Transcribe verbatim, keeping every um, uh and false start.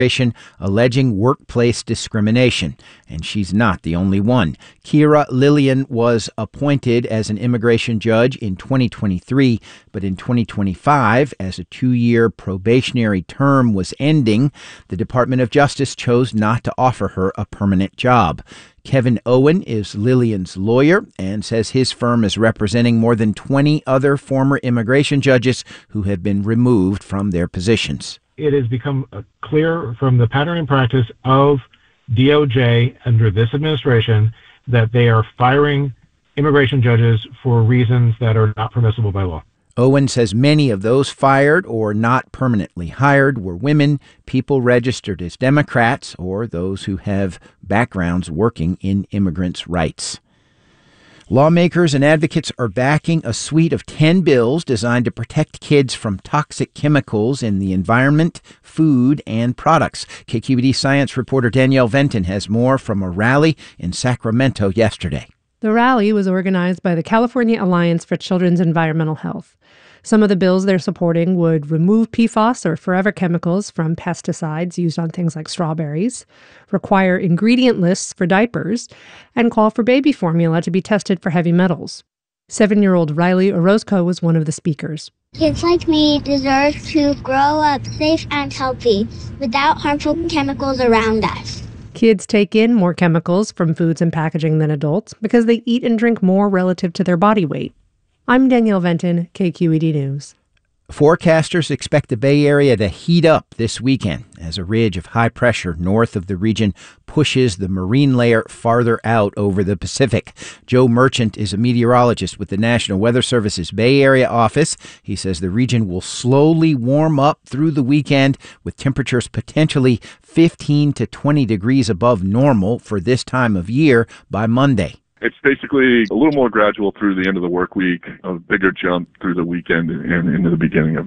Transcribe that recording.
alleging workplace discrimination, and she's not the only one. Kira Lillian was appointed as an immigration judge in twenty twenty-three, but in twenty twenty-five, as a two-year probationary term was ending, the Department of Justice chose not to offer her a permanent job. Kevin Owen is Lillian's lawyer and says his firm is representing more than twenty other former immigration judges who have been removed from their positions. It has become clear from the pattern and practice of D O J under this administration that they are firing immigration judges for reasons that are not permissible by law. Owen says many of those fired or not permanently hired were women, people registered as Democrats, or those who have backgrounds working in immigrants' rights. Lawmakers and advocates are backing a suite of ten bills designed to protect kids from toxic chemicals in the environment, food, and products. K Q E D science reporter Danielle Venton has more from a rally in Sacramento yesterday. The rally was organized by the California Alliance for Children's Environmental Health. Some of the bills they're supporting would remove P FAS or forever chemicals from pesticides used on things like strawberries, require ingredient lists for diapers, and call for baby formula to be tested for heavy metals. Seven-year-old Riley Orozco was one of the speakers. Kids like me deserve to grow up safe and healthy without harmful chemicals around us. Kids take in more chemicals from foods and packaging than adults because they eat and drink more relative to their body weight. I'm Danielle Venton, K Q E D News. Forecasters expect the Bay Area to heat up this weekend as a ridge of high pressure north of the region pushes the marine layer farther out over the Pacific. Joe Merchant is a meteorologist with the National Weather Service's Bay Area office. He says the region will slowly warm up through the weekend with temperatures potentially fifteen to twenty degrees above normal for this time of year by Monday. It's basically a little more gradual through the end of the work week, a bigger jump through the weekend and into the beginning of